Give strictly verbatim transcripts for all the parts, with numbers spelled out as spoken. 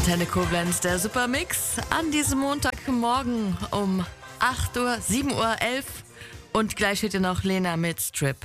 Antenne Koblenz, der Supermix an diesem Montagmorgen um acht Uhr, sieben Uhr elf und gleich steht hier noch Lena mit Strip.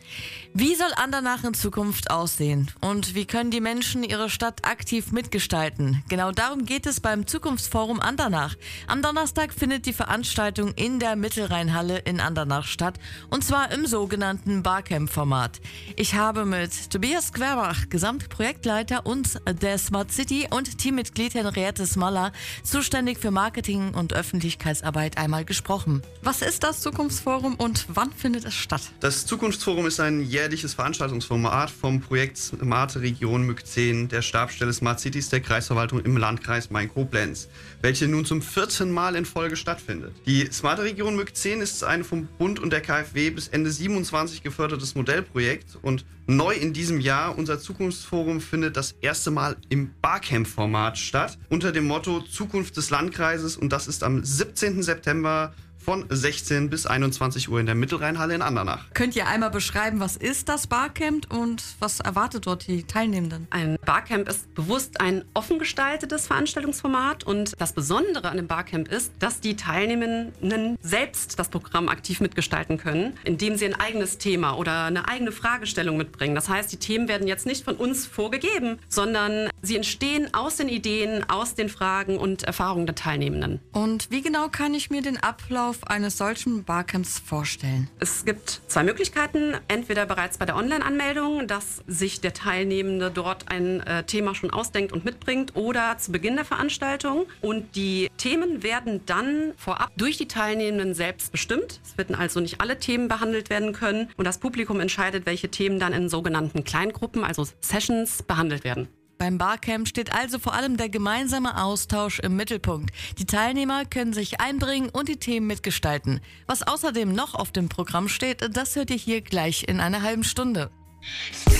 Wie soll Andernach in Zukunft aussehen und wie können die Menschen ihre Stadt aktiv mitgestalten? Genau darum geht es beim Zukunftsforum Andernach. Am Donnerstag findet die Veranstaltung in der Mittelrheinhalle in Andernach statt und zwar im sogenannten Barcamp-Format. Ich habe mit Tobias Querbach, Gesamtprojektleiter und der Smart City und Teammitglied Henriette Smaller, zuständig für Marketing und Öffentlichkeitsarbeit, einmal gesprochen. Was ist das Zukunftsforum und wann findet es statt? Das Zukunftsforum ist ein jährliches Veranstaltungsformat vom Projekt Smarte Region M Y K zehn der Stabsstelle Smart Cities der Kreisverwaltung im Landkreis Main-Koblenz, welche nun zum vierten Mal in Folge stattfindet. Die Smarte Region M Y K zehn ist ein vom Bund und der K f W bis Ende siebenundzwanzig gefördertes Modellprojekt und neu in diesem Jahr, unser Zukunftsforum findet das erste Mal im Barcamp-Format statt, unter dem Motto Zukunft des Landkreises, und das ist am siebzehnten September von sechzehn bis einundzwanzig Uhr in der Mittelrheinhalle in Andernach. Könnt ihr einmal beschreiben, was ist das Barcamp und was erwartet dort die Teilnehmenden? Ein Barcamp ist bewusst ein offen gestaltetes Veranstaltungsformat und das Besondere an dem Barcamp ist, dass die Teilnehmenden selbst das Programm aktiv mitgestalten können, indem sie ein eigenes Thema oder eine eigene Fragestellung mitbringen. Das heißt, die Themen werden jetzt nicht von uns vorgegeben, sondern sie entstehen aus den Ideen, aus den Fragen und Erfahrungen der Teilnehmenden. Und wie genau kann ich mir den Ablauf eines solchen Barcamps vorstellen? Es gibt zwei Möglichkeiten. Entweder bereits bei der Online-Anmeldung, dass sich der Teilnehmende dort ein äh, Thema schon ausdenkt und mitbringt, oder zu Beginn der Veranstaltung. Und die Themen werden dann vorab durch die Teilnehmenden selbst bestimmt. Es werden also nicht alle Themen behandelt werden können. Und das Publikum entscheidet, welche Themen dann in sogenannten Kleingruppen, also Sessions, behandelt werden. Beim Barcamp steht also vor allem der gemeinsame Austausch im Mittelpunkt. Die Teilnehmer können sich einbringen und die Themen mitgestalten. Was außerdem noch auf dem Programm steht, das hört ihr hier gleich in einer halben Stunde.